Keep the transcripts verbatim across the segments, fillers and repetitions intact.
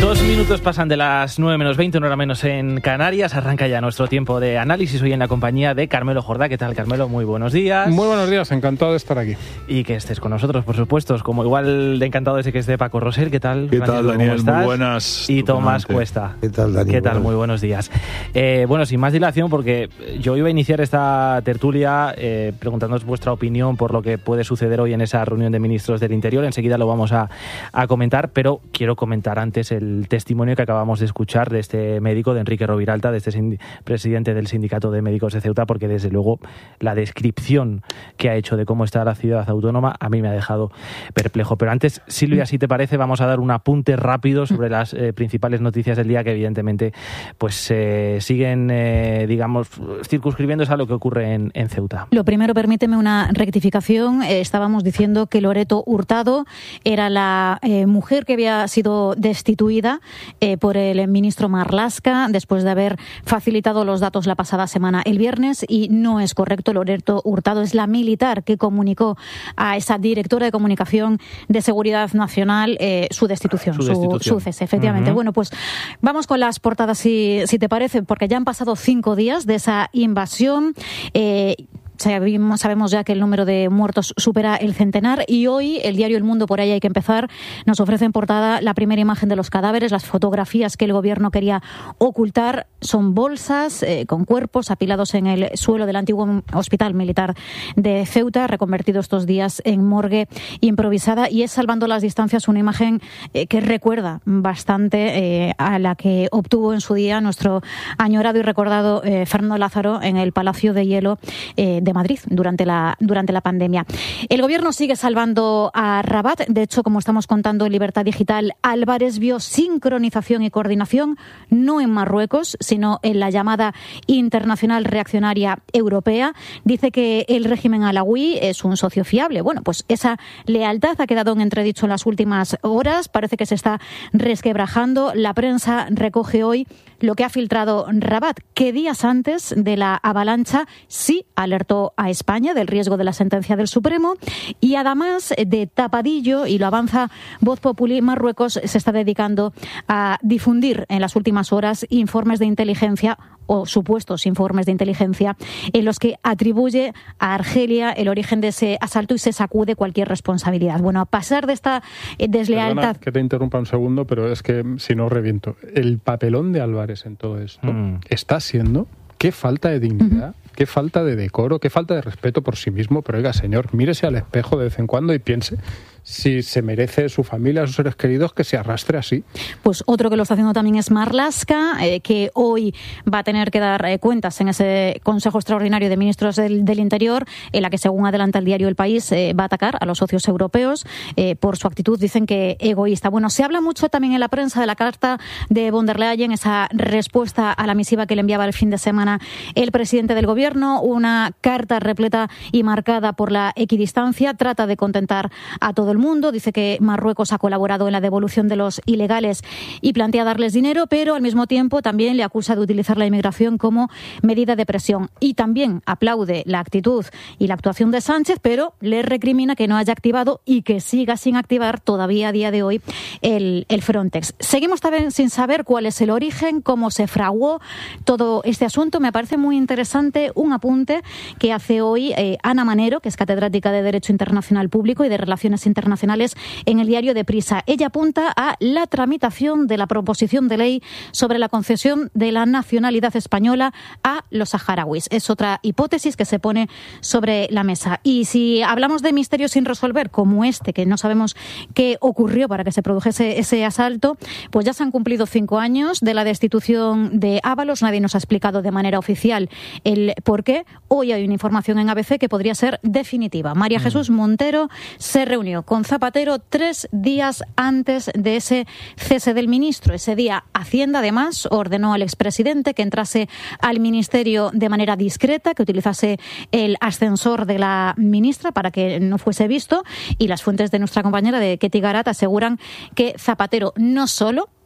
Dos minutos pasan de las nueve menos veinte, una hora menos en Canarias. Arranca ya nuestro tiempo de análisis hoy en la compañía de Carmelo Jordá. ¿Qué tal, Carmelo? Muy buenos días. Muy buenos días, encantado de estar aquí. Y que estés con nosotros, por supuesto. Como igual de encantado de que esté Paco Rosell. ¿Qué tal? ¿Qué tal, Daniel? ¿Cómo estás? Muy buenas. Y Tomás Cuesta. ¿Qué tal, Daniel? ¿Qué tal? Muy buenos días. Eh, bueno, sin más dilación, porque yo iba a iniciar esta tertulia eh, preguntándoos vuestra opinión por lo que puede suceder hoy en esa reunión de ministros del Interior. Enseguida lo vamos a, a comentar, pero quiero comentar antes el testimonio que acabamos de escuchar de este médico, de Enrique Roviralta, de este sindi- presidente del Sindicato de Médicos de Ceuta, porque desde luego la descripción que ha hecho de cómo está la ciudad autónoma a mí me ha dejado perplejo. Pero antes, Silvia, si te parece, vamos a dar un apunte rápido sobre las eh, principales noticias del día que evidentemente pues eh, siguen, eh, digamos, circunscribiéndose a lo que ocurre en, en Ceuta. Lo primero, permíteme una rectificación. Eh, estábamos diciendo que Loreto Hurtado era la eh, mujer que había sido destituida eh, por el ministro Marlaska después de haber facilitado los datos la pasada semana el viernes, y no es correcto. Loreto Hurtado es la militar que comunicó a esa directora de comunicación de Seguridad Nacional eh, su destitución, su, su, destitución. su cese, efectivamente. Uh-huh. Bueno, pues vamos con las portadas, si, si te parece, porque ya han pasado cinco días de esa invasión. Eh, Sabemos, sabemos ya que el número de muertos supera el centenar, y hoy el diario El Mundo, por ahí hay que empezar, nos ofrece en portada la primera imagen de los cadáveres. Las fotografías que el gobierno quería ocultar son bolsas eh, con cuerpos apilados en el suelo del antiguo hospital militar de Ceuta, reconvertido estos días en morgue improvisada, y es, salvando las distancias, una imagen eh, que recuerda bastante eh, a la que obtuvo en su día nuestro añorado y recordado eh, Fernando Lázaro en el Palacio de Hielo eh, de Madrid durante la, durante la pandemia. El gobierno sigue salvando a Rabat. De hecho, como estamos contando en Libertad Digital, Álvarez vio sincronización y coordinación no en Marruecos, sino en la llamada Internacional Reaccionaria Europea. Dice que el régimen alawí es un socio fiable. Bueno, pues esa lealtad ha quedado en entredicho en las últimas horas. Parece que se está resquebrajando. La prensa recoge hoy lo que ha filtrado Rabat, que días antes de la avalancha sí alertó a España del riesgo de la sentencia del Supremo, y además de tapadillo, y lo avanza Voz Populi, Marruecos se está dedicando a difundir en las últimas horas informes de inteligencia o supuestos informes de inteligencia en los que atribuye a Argelia el origen de ese asalto y se sacude cualquier responsabilidad. Bueno, a pasar de esta deslealtad... Perdona que te interrumpa un segundo, pero es que si no reviento. El papelón de Álvarez en todo esto mm. está siendo... Qué falta de dignidad, uh-huh. qué falta de decoro, qué falta de respeto por sí mismo. Pero oiga, señor, mírese al espejo de vez en cuando y piense si se merece su familia, sus seres queridos, que se arrastre así. Pues otro que lo está haciendo también es Marlaska, eh, que hoy va a tener que dar eh, cuentas en ese Consejo Extraordinario de Ministros del, del Interior, en la que, según adelanta el diario El País, eh, va a atacar a los socios europeos eh, por su actitud, dicen que egoísta. Bueno, se habla mucho también en la prensa de la carta de von der Leyen, esa respuesta a la misiva que le enviaba el fin de semana el presidente del gobierno, una carta repleta y marcada por la equidistancia. Trata de contentar a todo el mundo. Dice que Marruecos ha colaborado en la devolución de los ilegales y plantea darles dinero, pero al mismo tiempo también le acusa de utilizar la inmigración como medida de presión. Y también aplaude la actitud y la actuación de Sánchez, pero le recrimina que no haya activado y que siga sin activar todavía a día de hoy el, el Frontex. Seguimos también sin saber cuál es el origen, cómo se fraguó todo este asunto. Me parece muy interesante un apunte que hace hoy eh, Ana Manero, que es catedrática de Derecho Internacional Público y de Relaciones Internacionales en el diario Deprisa. Ella apunta a la tramitación de la proposición de ley sobre la concesión de la nacionalidad española a los saharauis. Es otra hipótesis que se pone sobre la mesa. Y si hablamos de misterios sin resolver, como este, que no sabemos qué ocurrió para que se produjese ese asalto, pues ya se han cumplido cinco años de la destitución de Ábalos. Nadie nos ha explicado de manera oficial el por qué. Hoy hay una información en A B C que podría ser definitiva. María mm. Jesús Montero se reunió con Zapatero tres días antes de ese cese del ministro. Ese día Hacienda, además, ordenó al expresidente que entrase al ministerio de manera discreta, que utilizase el ascensor de la ministra para que no fuese visto, y las fuentes de nuestra compañera de Ketty Garat aseguran que Zapatero no solo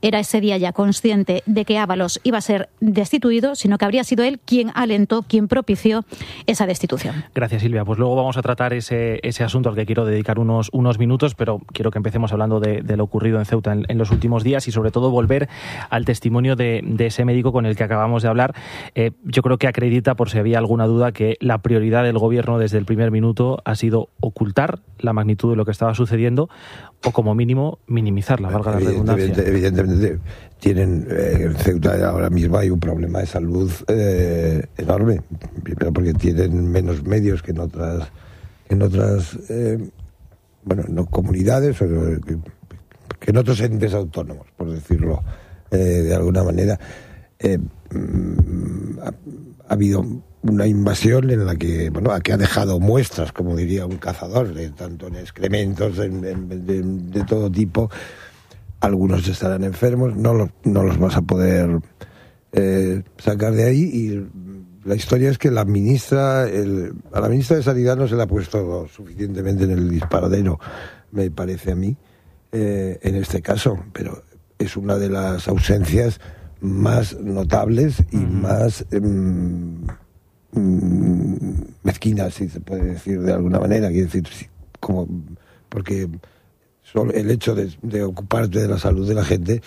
era ese día ya consciente de que Ábalos iba a ser destituido, sino que habría sido él quien alentó, quien propició esa destitución. Gracias, Silvia. Pues luego vamos a tratar ese, ese asunto al que quiero dedicar unos, unos minutos, pero quiero que empecemos hablando de, de lo ocurrido en Ceuta en, en los últimos días y sobre todo volver al testimonio de, de ese médico con el que acabamos de hablar. Eh, yo creo que acredita, por si había alguna duda, que la prioridad del gobierno desde el primer minuto ha sido ocultar la magnitud de lo que estaba sucediendo o como mínimo minimizarla, valga la redundancia. Evidentemente tienen eh, en Ceuta ahora mismo hay un problema de salud eh, enorme, primero porque tienen menos medios que en otras en otras eh, bueno, no comunidades, pero que, que en otros entes autónomos, por decirlo eh, de alguna manera. Eh, ha, ha habido una invasión en la que, bueno, que ha dejado muestras, como diría un cazador, de tanto en excrementos, en, en, de, de todo tipo. Algunos estarán enfermos, no los, no los vas a poder eh, sacar de ahí. Y la historia es que la ministra, el, a la ministra de Sanidad no se le ha puesto suficientemente en el disparadero, me parece a mí, eh, en este caso, pero es una de las ausencias más notables y uh-huh. más eh, mezquinas, si se puede decir de alguna manera, quiero decir, como porque solo el hecho de, de ocuparte de la salud de la gente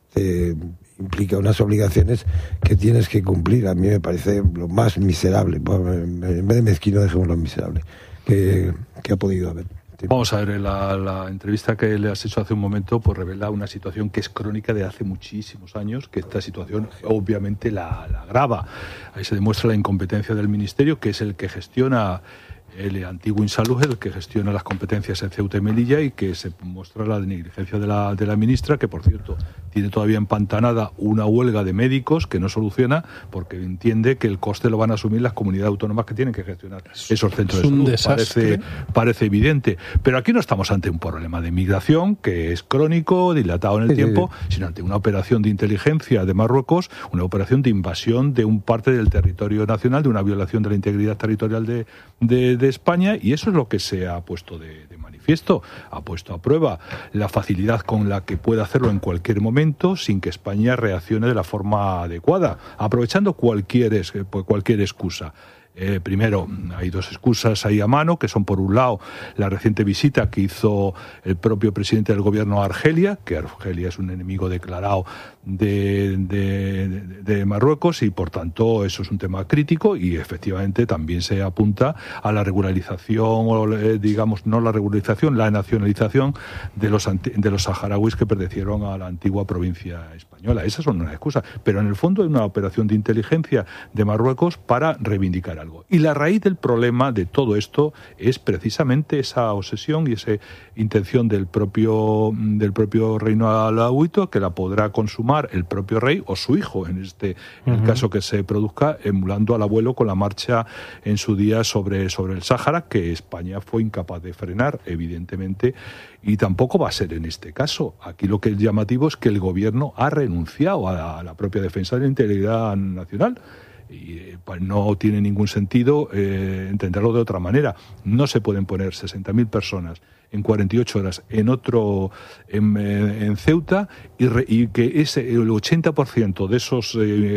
te implica unas obligaciones que tienes que cumplir. A mí me parece lo más miserable, en vez de mezquino, dejémoslo miserable, que, que ha podido haber. Vamos a ver, la, la entrevista que le has hecho hace un momento pues revela una situación que es crónica de hace muchísimos años, que esta situación obviamente la, la agrava. Ahí se demuestra la incompetencia del Ministerio, que es el que gestiona el antiguo Insalud, el que gestiona las competencias en Ceuta y Melilla, y que se muestra la negligencia de la, de la ministra, que por cierto tiene todavía empantanada una huelga de médicos que no soluciona porque entiende que el coste lo van a asumir las comunidades autónomas que tienen que gestionar esos centros de salud. Parece, parece evidente. Pero aquí no estamos ante un problema de migración que es crónico, dilatado en el sí, tiempo, sí, sí. sino ante una operación de inteligencia de Marruecos, una operación de invasión de un parte del territorio nacional, de una violación de la integridad territorial de, de, de España, y eso es lo que se ha puesto de, de manifiesto, ha puesto a prueba la facilidad con la que puede hacerlo en cualquier momento sin que España reaccione de la forma adecuada, aprovechando cualquier, cualquier excusa. Eh, primero, hay dos excusas ahí a mano, que son por un lado la reciente visita que hizo el propio presidente del gobierno a Argelia, que Argelia es un enemigo declarado de, de, de, de Marruecos, y por tanto eso es un tema crítico, y efectivamente también se apunta a la regularización, o eh, digamos, no la regularización, la nacionalización de los, de los saharauis que pertenecieron a la antigua provincia española. Esas son una excusa, pero en el fondo es una operación de inteligencia de Marruecos para reivindicar algo. Y la raíz del problema de todo esto es precisamente esa obsesión y esa intención del propio, del propio reino alauito, que la podrá consumar el propio rey o su hijo, en este en uh-huh. el caso que se produzca, emulando al abuelo con la marcha en su día sobre, sobre el Sáhara, que España fue incapaz de frenar, evidentemente, y tampoco va a ser en este caso. Aquí lo que es llamativo es que el gobierno ha renunciado a, a la propia defensa de la integridad nacional. Y pues no tiene ningún sentido eh, entenderlo de otra manera. No se pueden poner sesenta mil personas en cuarenta y ocho horas en otro en, en Ceuta y, re, y que ese el ochenta por ciento de esos eh,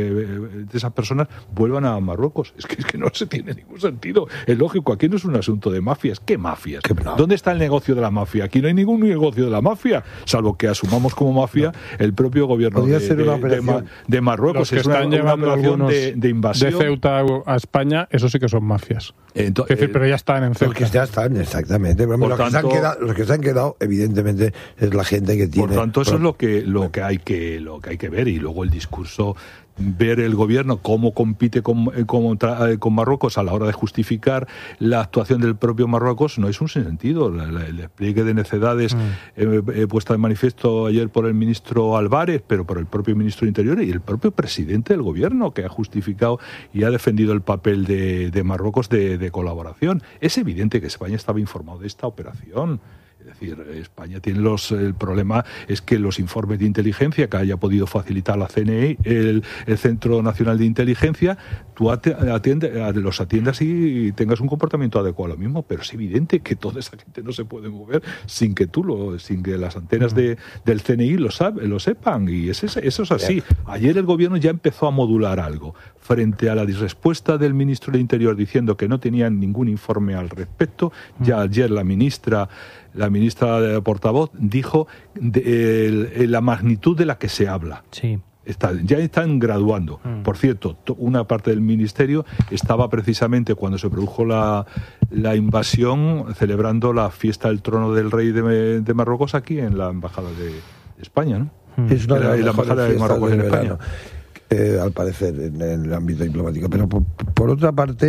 de esas personas vuelvan a Marruecos. Es que, es que no se tiene ningún sentido. Es lógico, aquí no es un asunto de mafias. ¿Qué mafias? No. ¿Dónde está el negocio de la mafia? Aquí no hay ningún negocio de la mafia, salvo que asumamos como mafia no. el propio gobierno de, de, de, de Marruecos. Los que es una, están llevando una operación de, de invasión. De Ceuta a España, eso sí que son mafias. Entonces, es decir, pero ya están en Ceuta. Porque ya están, exactamente. Por los, tanto, que se han quedado, los que se han quedado, evidentemente, es la gente que tiene... Por tanto, eso por... es lo que, lo, que hay que, lo que hay que ver. Y luego el discurso, ver el gobierno cómo compite con, con, con Marruecos a la hora de justificar la actuación del propio Marruecos, no es un sinsentido. El despliegue de necedades mm. eh, eh, puesta de manifiesto ayer por el ministro Álvarez, pero por el propio ministro de Interior y el propio presidente del gobierno, que ha justificado y ha defendido el papel de, de Marruecos de, de colaboración. Es evidente que España estaba informado de esta operación. Es Es decir, España tiene los... El problema es que los informes de inteligencia que haya podido facilitar la C N I, el, el Centro Nacional de Inteligencia, tú atiende, los atiendas y tengas un comportamiento adecuado a lo mismo, pero es evidente que toda esa gente no se puede mover sin que tú lo, sin que las antenas de, del C N I lo, sabe, lo sepan, y es, eso es así. Ayer el gobierno ya empezó a modular algo frente a la respuesta del ministro del Interior diciendo que no tenían ningún informe al respecto. Ya ayer la ministra la ministra de portavoz dijo de, el, la magnitud de la que se habla. Sí. Está, ya están graduando. Mm. Por cierto, una parte del ministerio estaba precisamente cuando se produjo la, la invasión celebrando la fiesta del trono del rey de, de Marruecos aquí en la embajada de, de España, ¿no? Mm. Es una de la embajada de Marruecos en España. Eh, al parecer, en, en el ámbito diplomático. Pero por, por otra parte,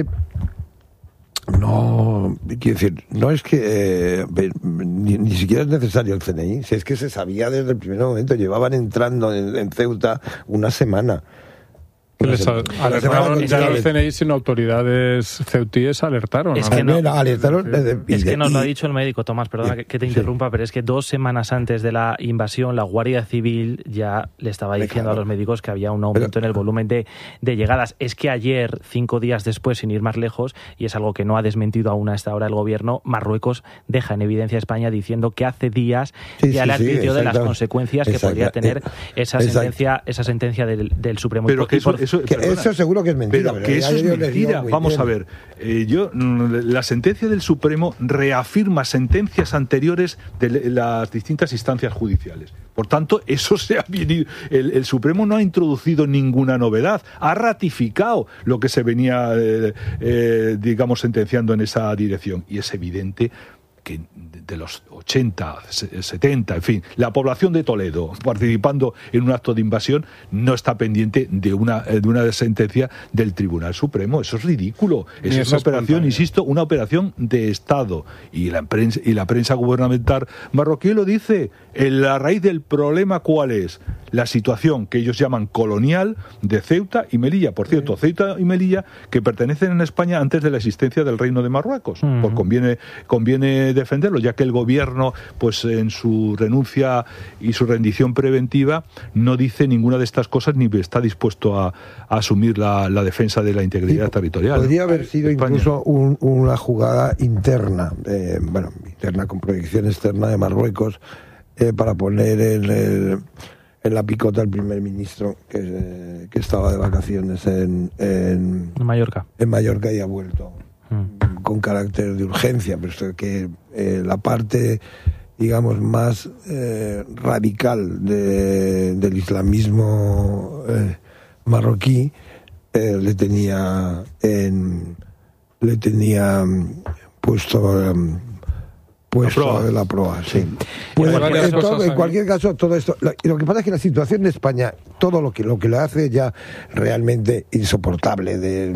no, quiero decir, no es que eh, ni, ni siquiera es necesario el C N I, si es que se sabía desde el primer momento, llevaban entrando en, en Ceuta una semana. Les alertaron ya el C N I, sino autoridades ceutíes alertaron. Es ¿no? que, no, alertaron, sí. es que nos lo ha dicho el médico, Tomás, perdona que, que te interrumpa, sí. pero es que dos semanas antes de la invasión, la Guardia Civil ya le estaba diciendo claro. a los médicos que había un aumento pero, en el volumen de, de llegadas. Es que ayer, cinco días después, sin ir más lejos, y es algo que no ha desmentido aún a esta hora el gobierno, Marruecos deja en evidencia a España diciendo que hace días sí, ya sí, le advirtió sí, de las consecuencias exacto. que podría tener esa sentencia, esa sentencia del, del Supremo. Pero que eso, por, eso, que eso seguro que es mentira. Pero, pero que eso es mentira. Vamos bien. a ver. Eh, yo La sentencia del Supremo reafirma sentencias anteriores de las distintas instancias judiciales. Por tanto, eso se ha venido. El, el Supremo no ha introducido ninguna novedad. Ha ratificado lo que se venía, eh, eh, digamos, sentenciando en esa dirección. Y es evidente que de los ochenta, setenta, en fin, la población de Toledo participando en un acto de invasión no está pendiente de una, de una sentencia del Tribunal Supremo. Eso es ridículo. Eso es una operación, insisto, una operación de Estado. Y la prensa, y la prensa gubernamental marroquí lo dice. La raíz del problema, ¿cuál es? La situación que ellos llaman colonial de Ceuta y Melilla. Por cierto, Ceuta y Melilla que pertenecen en España antes de la existencia del Reino de Marruecos. Uh-huh. Pues conviene, conviene defenderlo, ya que el gobierno, pues en su renuncia y su rendición preventiva, no dice ninguna de estas cosas ni está dispuesto a, a asumir la, la defensa de la integridad sí, territorial. Podría haber sido España. incluso un, una jugada interna, eh, bueno, interna con proyección externa de Marruecos, eh, para poner en, el, en la picota al primer ministro que, eh, que estaba de vacaciones en, en, en Mallorca. En Mallorca y ha vuelto. Mm. Con carácter de urgencia, pero esto que eh, la parte, digamos, más eh, radical de, del islamismo eh, marroquí eh, le tenía en, le tenía puesto um, puesto la, la proa, sí. Pues, en, todo, en cualquier caso, todo esto, lo, lo que pasa es que la situación de España, todo lo que lo que lo hace ya realmente insoportable de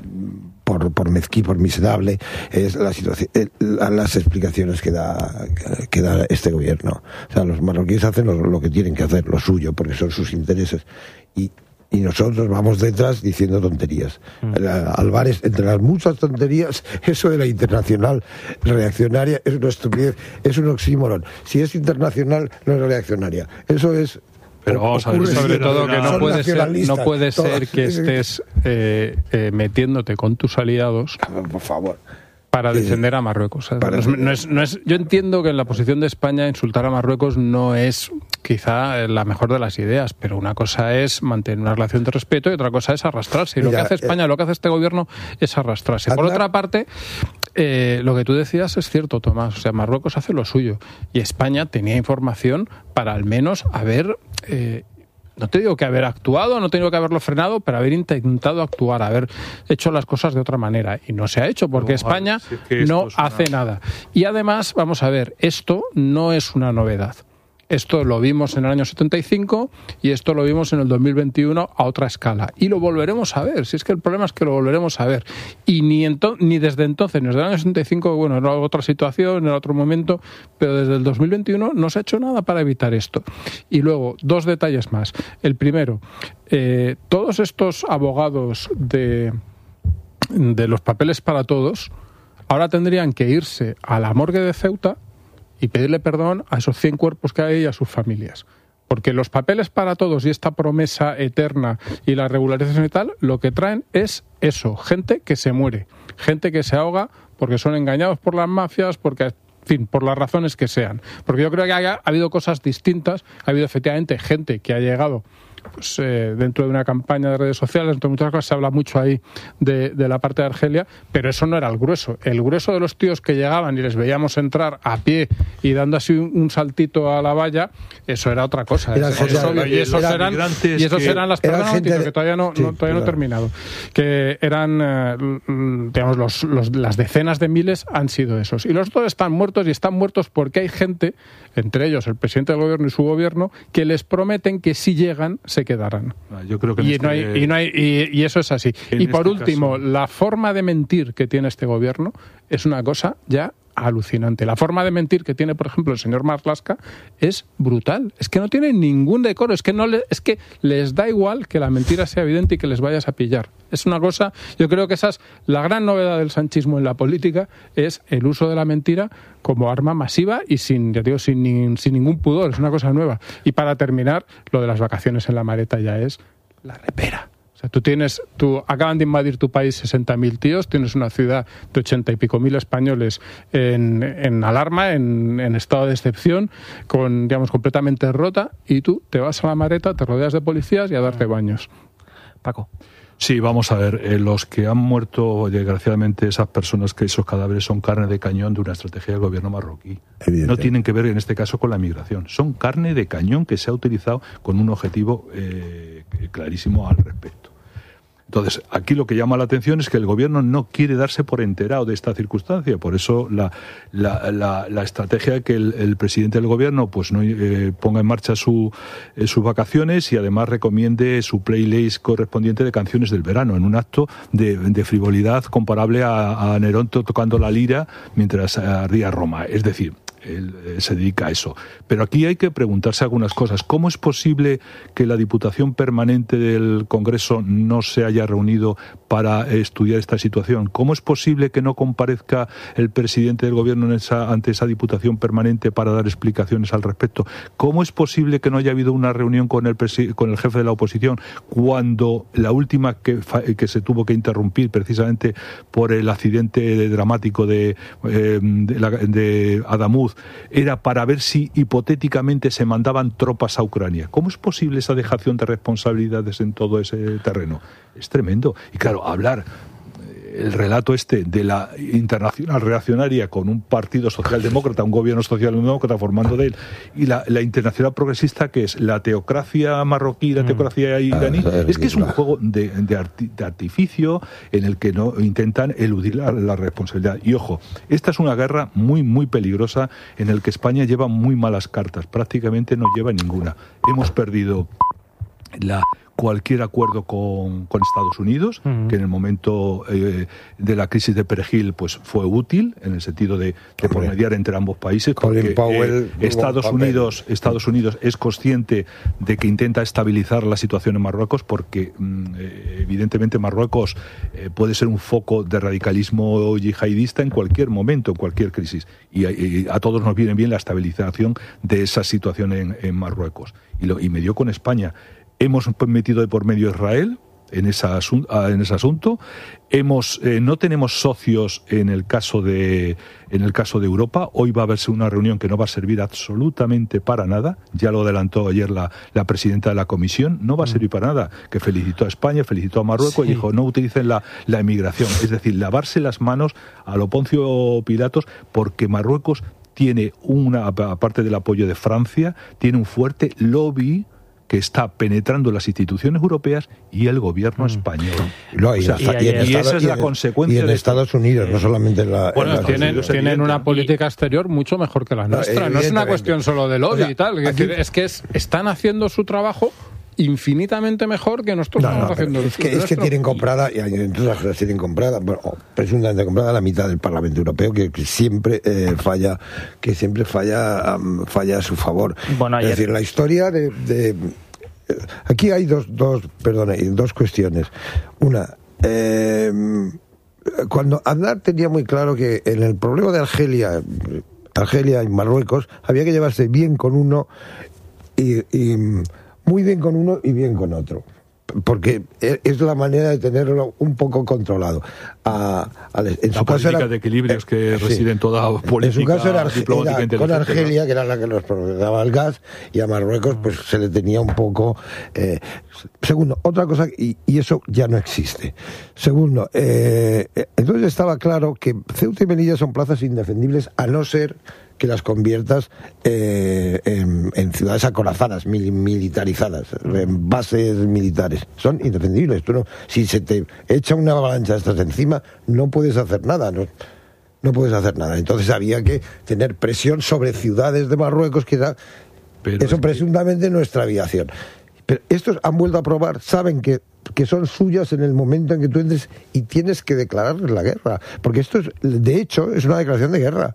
por por mezquí, por miserable, es la situación, las explicaciones que da que da este gobierno. O sea, los marroquíes hacen lo, lo que tienen que hacer, lo suyo, porque son sus intereses, y y nosotros vamos detrás diciendo tonterías. Mm. Álvarez, entre las muchas tonterías, eso de la internacional reaccionaria es una estupidez, es un oxímoron. Si es internacional, no es reaccionaria. Eso es... Pero vamos a ver, sobre todo que no puede ser, no puede ser que estés eh, eh, metiéndote con tus aliados... Por favor. Para defender a Marruecos. Para no es, no es, no es, yo entiendo que en la posición de España insultar a Marruecos no es quizá la mejor de las ideas, pero una cosa es mantener una relación de respeto y otra cosa es arrastrarse. Y Mira, lo que hace España, eh, lo que hace este gobierno es arrastrarse. Por Adla... otra parte, eh, lo que tú decías es cierto, Tomás. O sea, Marruecos hace lo suyo y España tenía información para al menos haber... Eh, no te digo que haber actuado, no te digo que haberlo frenado, pero haber intentado actuar, haber hecho las cosas de otra manera. Y no se ha hecho, porque no, España si es que no hace una... nada. Y además, vamos a ver, esto no es una novedad. Esto lo vimos en el año setenta y cinco y esto lo vimos en el dos mil veintiuno a otra escala. Y lo volveremos a ver, si es que el problema es que lo volveremos a ver. Y ni, ento- ni desde entonces, ni desde el año setenta y cinco, bueno, era otra situación, era otro momento, pero desde el dos mil veintiuno no se ha hecho nada para evitar esto. Y luego, dos detalles más. El primero, eh, todos estos abogados de, de los papeles para todos, ahora tendrían que irse a la morgue de Ceuta y pedirle perdón a esos cien cuerpos que hay y a sus familias. Porque los papeles para todos y esta promesa eterna y la regularización y tal, lo que traen es eso, gente que se muere, gente que se ahoga porque son engañados por las mafias, porque, en fin, por las razones que sean. Porque yo creo que haya, ha habido cosas distintas, ha habido efectivamente gente que ha llegado pues eh, dentro de una campaña de redes sociales, entre muchas cosas se habla mucho ahí de, de la parte de Argelia, pero eso no era el grueso. El grueso de los tíos que llegaban y les veíamos entrar a pie y dando así un, un saltito a la valla, eso era otra cosa. Era eso, eso, y esos era, eran, y esos eran las personas que todavía no, sí, no todavía claro. no he terminado, que eran eh, digamos los, los, las decenas de miles han sido esos. Y los otros están muertos y están muertos porque hay gente, entre ellos el presidente del gobierno y su gobierno, que les prometen que si llegan se quedarán. Yo creo que y, este, no hay, y, no hay, y, y eso es así. Y por este último, caso... la forma de mentir que tiene este gobierno es una cosa ya alucinante. La forma de mentir que tiene, por ejemplo, el señor Marlaska es brutal. Es que no tiene ningún decoro. Es que no le, es que les da igual que la mentira sea evidente y que les vayas a pillar. Es una cosa, yo creo que esa es la gran novedad del sanchismo en la política, es el uso de la mentira como arma masiva y sin, ya digo, sin, sin ningún pudor. Es una cosa nueva. Y para terminar, lo de las vacaciones en la maleta ya es la repera. O sea, tú tienes, tú acaban de invadir tu país sesenta mil tíos, tienes una ciudad de ochenta y pico mil españoles en, en alarma, en, en estado de excepción, con, digamos, completamente rota, y tú te vas a la maleta, te rodeas de policías y a darte baños. Paco. Sí, vamos a ver, eh, los que han muerto, desgraciadamente, esas personas, que esos cadáveres son carne de cañón de una estrategia del gobierno marroquí. No tienen que ver, en este caso, con la migración. Son carne de cañón que se ha utilizado con un objetivo eh, clarísimo al respecto. Entonces, aquí lo que llama la atención es que el gobierno no quiere darse por enterado de esta circunstancia. Por eso la, la, la, la estrategia de que el, el presidente del gobierno pues no eh, ponga en marcha su, eh, sus vacaciones y además recomiende su playlist correspondiente de canciones del verano, en un acto de, de frivolidad comparable a, a Nerón tocando la lira mientras ardía Roma. Es decir, él eh, se dedica a eso. Pero aquí hay que preguntarse algunas cosas. ¿Cómo es posible que la Diputación Permanente del Congreso no se haya reunido para estudiar esta situación? ¿Cómo es posible que no comparezca el presidente del Gobierno en esa, ante esa Diputación Permanente para dar explicaciones al respecto? ¿Cómo es posible que no haya habido una reunión con el, con el jefe de la oposición cuando la última que, que se tuvo que interrumpir precisamente por el accidente dramático de, eh, de, la, de Adamuz era para ver si hipotéticamente se mandaban tropas a Ucrania? ¿Cómo es posible esa dejación de responsabilidades en todo ese terreno? Es tremendo. Y claro, hablar el relato este de la internacional reaccionaria con un partido socialdemócrata, un gobierno socialdemócrata formando de él, y la, la internacional progresista, que es la teocracia marroquí, la teocracia iraní, es que es un juego de, de, arti, de artificio en el que no intentan eludir la, la responsabilidad. Y ojo, esta es una guerra muy, muy peligrosa en el que España lleva muy malas cartas, prácticamente no lleva ninguna. Hemos perdido la cualquier acuerdo con, con Estados Unidos, uh-huh. que en el momento eh, de la crisis de Perejil pues fue útil en el sentido de, de por mediar entre ambos países, porque Powell, eh, Estados Unidos Estados Unidos es consciente de que intenta estabilizar la situación en Marruecos, porque eh, evidentemente Marruecos eh, puede ser un foco de radicalismo yihadista en cualquier momento, en cualquier crisis, y, y a todos nos viene bien la estabilización de esa situación en, en Marruecos, y, lo, y me dio con España. Hemos metido de por medio a Israel en, esa asun- en ese asunto. Hemos, eh, no tenemos socios en el caso de en el caso de Europa. Hoy va a haberse una reunión que no va a servir absolutamente para nada. Ya lo adelantó ayer la, la presidenta de la Comisión. No va a servir para nada. Que felicitó a España, felicitó a Marruecos, sí. Y dijo, no utilicen la, la emigración. Es decir, lavarse las manos a lo Poncio Pilatos, porque Marruecos tiene una, aparte del apoyo de Francia, tiene un fuerte lobby que está penetrando las instituciones europeas y el gobierno mm. español. No, y, o sea, y, y, y, y esa es la en, consecuencia. Y en de Estados esto. Unidos, no solamente en la... Bueno, en la tienen, tienen una política exterior mucho mejor que la nuestra. No, no es una cuestión solo de lobby, o sea, y tal. Es, aquí, decir, es que es, están haciendo su trabajo infinitamente mejor que nosotros no, estamos no, haciendo. Es que, es que tienen comprada, y entre las cosas tienen comprada, bueno, presuntamente comprada la mitad del Parlamento Europeo, que, que siempre eh, falla, que siempre falla, um, falla a su favor. Bueno, ayer... Es decir, la historia de, de aquí hay dos, dos, perdone, dos cuestiones. Una, eh, cuando Aznar tenía muy claro que en el problema de Argelia Argelia y Marruecos, había que llevarse bien con uno y, y muy bien con uno y bien con otro, porque es la manera de tenerlo un poco controlado. A, a, en la su caso era, de equilibrios que sí, reside en toda política. En su caso era, diplomática era con Argelia, que era la que nos proporcionaba el gas, y a Marruecos pues se le tenía un poco. Eh, segundo, otra cosa, y, y eso ya no existe. Segundo, eh, entonces estaba claro que Ceuta y Melilla son plazas indefendibles, a no ser que las conviertas eh, en, en ciudades acorazadas, mil, militarizadas, en bases militares. Son indefendibles. Tú no, si se te echa una avalancha de estas encima, no puedes hacer nada. No, no puedes hacer nada. Entonces había que tener presión sobre ciudades de Marruecos, que era Pero eso es presuntamente que... nuestra aviación. Pero estos han vuelto a probar, saben que que son suyas en el momento en que tú entres y tienes que declararles la guerra. Porque esto es, de hecho, es una declaración de guerra.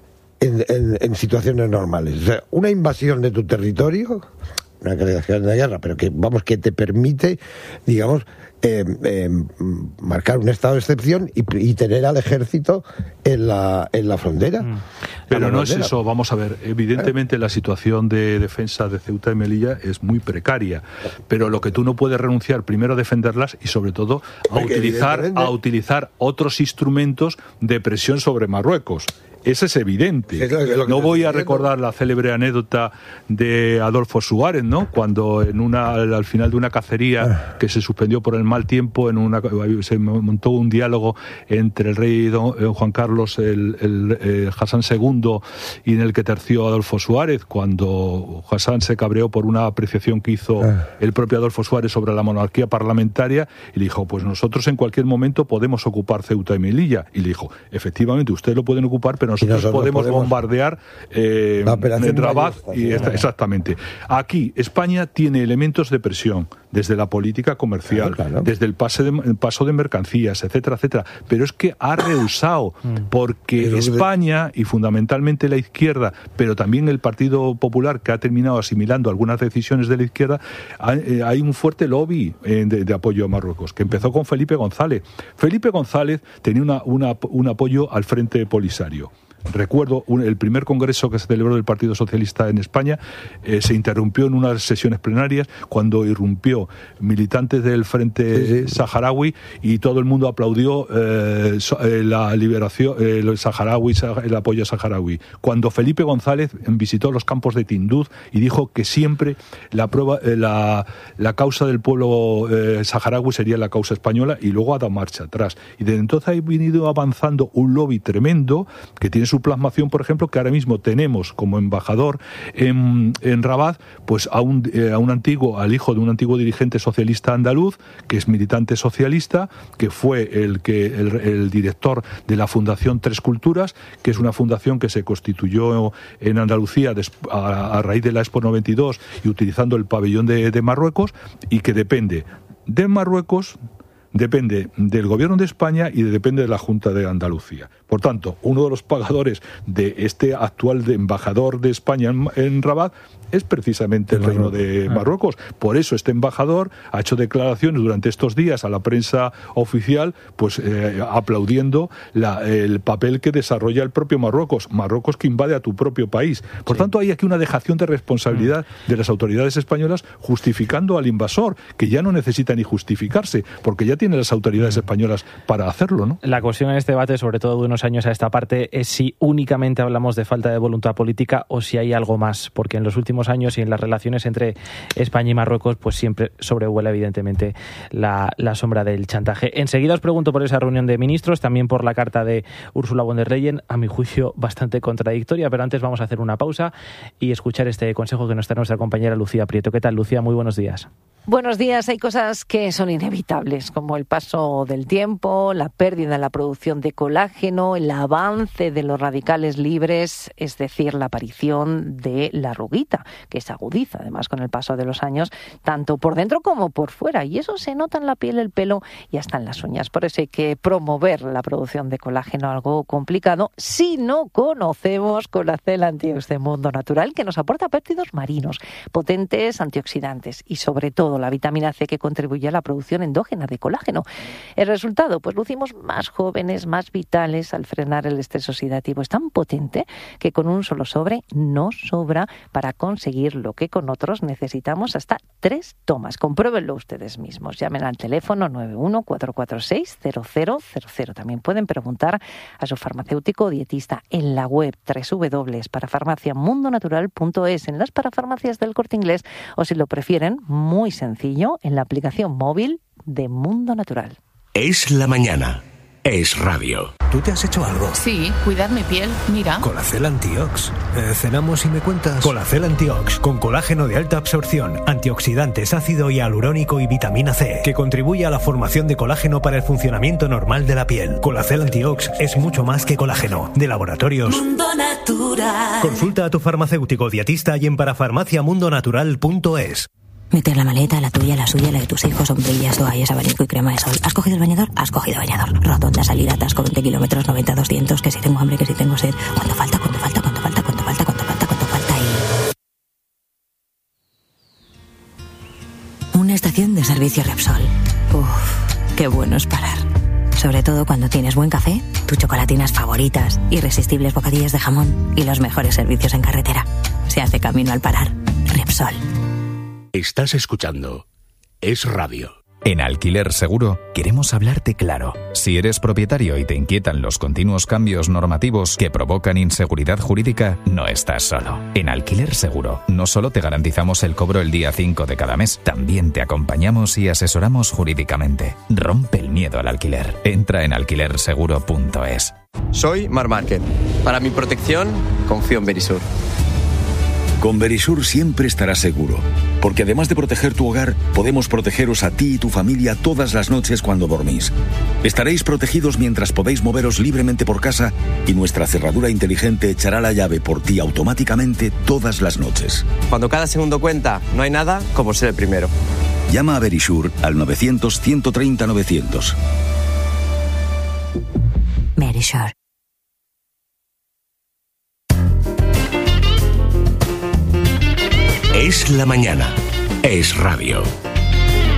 En, en, en situaciones normales. O sea, una invasión de tu territorio, una declaración de guerra, pero que, vamos, que te permite, digamos, eh, eh, marcar un estado de excepción y, y tener al ejército en la, en la frontera. Mm. Pero la no frontera. Es eso, vamos a ver, evidentemente ¿Eh? la situación de defensa de Ceuta y Melilla es muy precaria, pero lo que tú no puedes renunciar primero a defenderlas y sobre todo a utilizar, a utilizar otros instrumentos de presión sobre Marruecos. Eso es evidente. Es lo, es lo no voy a recordar la célebre anécdota de Adolfo Suárez, ¿no? Cuando en una, al final de una cacería que se suspendió por el mal tiempo, en una, se montó un diálogo entre el rey don Juan Carlos, el, el eh, Hassan segundo, y en el que terció Adolfo Suárez, cuando Hassan se cabreó por una apreciación que hizo el propio Adolfo Suárez sobre la monarquía parlamentaria, y le dijo, pues nosotros en cualquier momento podemos ocupar Ceuta y Melilla. Y le dijo, efectivamente, ustedes lo pueden ocupar, pero nosotros, nosotros podemos, podemos bombardear eh, en Rabat. Y esta, exactamente. Aquí, España tiene elementos de presión, desde la política comercial, claro, claro. desde el, pase de, el paso de mercancías, etcétera, etcétera. Pero es que ha rehusado, porque pero España, y fundamentalmente la izquierda, pero también el Partido Popular, que ha terminado asimilando algunas decisiones de la izquierda, hay, hay un fuerte lobby eh, de, de apoyo a Marruecos, que empezó con Felipe González. Felipe González tenía una, una, un apoyo al Frente Polisario. Recuerdo un, el primer congreso que se celebró del Partido Socialista en España, eh, se interrumpió en unas sesiones plenarias cuando irrumpió militantes del Frente sí, sí. Saharaui, y todo el mundo aplaudió eh, la liberación, eh, el saharaui, el apoyo saharaui. Cuando Felipe González visitó los campos de Tinduf y dijo que siempre la, prueba, eh, la, la causa del pueblo eh, saharaui sería la causa española, y luego ha dado marcha atrás. Y desde entonces ha venido avanzando un lobby tremendo que tiene su plasmación, por ejemplo, que ahora mismo tenemos como embajador en, en Rabat, pues a un, eh, a un antiguo, al hijo de un antiguo dirigente socialista andaluz, que es militante socialista, que fue el que el, el director de la Fundación Tres Culturas, que es una fundación que se constituyó en Andalucía a, a raíz de la Expo noventa y dos y utilizando el pabellón de, de Marruecos, y que depende de Marruecos, depende del Gobierno de España y depende de la Junta de Andalucía. Por tanto, uno de los pagadores de este actual de embajador de España en, en Rabat es precisamente el Reino de Marruecos. Por eso este embajador ha hecho declaraciones durante estos días a la prensa oficial, pues eh, aplaudiendo la, el papel que desarrolla el propio Marruecos. Marruecos que invade a tu propio país. Por sí. tanto, hay aquí una dejación de responsabilidad de las autoridades españolas justificando al invasor, que ya no necesita ni justificarse, porque ya tiene las autoridades españolas para hacerlo, ¿no? La cuestión en este debate, sobre todo de unos años a esta parte, es si únicamente hablamos de falta de voluntad política o si hay algo más, porque en los últimos años y en las relaciones entre España y Marruecos, pues siempre sobrevuela evidentemente la, la sombra del chantaje. Enseguida os pregunto por esa reunión de ministros, también por la carta de Ursula von der Leyen, a mi juicio bastante contradictoria, pero antes vamos a hacer una pausa y escuchar este consejo que nos trae nuestra compañera Lucía Prieto. ¿Qué tal, Lucía? Muy buenos días. Buenos días. Hay cosas que son inevitables, como el paso del tiempo, la pérdida en la producción de colágeno, el avance de los radicales libres, es decir, la aparición de la arruguita, que se agudiza además con el paso de los años, tanto por dentro como por fuera. Y eso se nota en la piel, el pelo y hasta en las uñas. Por eso hay que promover la producción de colágeno, algo complicado, si no conocemos Colacel Antiox de Mundo Natural, que nos aporta péptidos marinos, potentes antioxidantes y sobre todo la vitamina C que contribuye a la producción endógena de colágeno. El resultado, pues lucimos más jóvenes, más vitales al frenar el estrés oxidativo. Es tan potente que con un solo sobre no sobra para conseguir lo que con otros necesitamos hasta tres tomas. Compruébenlo ustedes mismos. Llamen al teléfono nueve uno cuatro cuatro seis cero cero cero cero. También pueden preguntar a su farmacéutico o dietista en la web doble u doble u doble u punto para farmacia mundo natural punto es, en las parafarmacias del Corte Inglés, o si lo prefieren, muy sencillo, en la aplicación móvil de Mundo Natural. Es la mañana. Es radio. ¿Tú te has hecho algo? Sí, cuidar mi piel, mira. Colacel Antiox. Eh, ¿Cenamos y me cuentas? Colacel Antiox, con colágeno de alta absorción, antioxidantes, ácido hialurónico y vitamina C, que contribuye a la formación de colágeno para el funcionamiento normal de la piel. Colacel Antiox es mucho más que colágeno. De Laboratorios Mundo Natural. Consulta a tu farmacéutico dietista y en parafarmacia mundo natural punto es. Meter la maleta, la tuya, la suya, la de tus hijos, sombrillas, toallas, abanico y crema de sol. ¿Has cogido el bañador? Has cogido bañador. Rotonda, salida, atasco, veinte kilómetros, noventa, doscientos, que si tengo hambre, que si tengo sed. ¿Cuánto falta? ¿Cuánto falta? ¿Cuánto falta? ¿Cuánto falta? ¿Cuánto falta? ¿Cuánto falta? Y... una estación de servicio Repsol. Uff, qué bueno es parar. Sobre todo cuando tienes buen café, tus chocolatinas favoritas, irresistibles bocadillas de jamón y los mejores servicios en carretera. Se hace camino al parar. Repsol. Estás escuchando Es Radio. En Alquiler Seguro queremos hablarte claro. Si eres propietario y te inquietan los continuos cambios normativos que provocan inseguridad jurídica, no estás solo. En Alquiler Seguro no solo te garantizamos el cobro el día cinco de cada mes, también te acompañamos y asesoramos jurídicamente. Rompe el miedo al alquiler. Entra en alquiler seguro punto es. Soy Mar Márquez. Para mi protección, confío en Verisur. Con Verisur siempre estarás seguro, porque además de proteger tu hogar, podemos protegeros a ti y tu familia todas las noches cuando dormís. Estaréis protegidos mientras podéis moveros libremente por casa y nuestra cerradura inteligente echará la llave por ti automáticamente todas las noches. Cuando cada segundo cuenta, no hay nada como ser el primero. Llama a Verisur al novecientos, ciento treinta, novecientos. Verisur. Es la mañana. Es radio.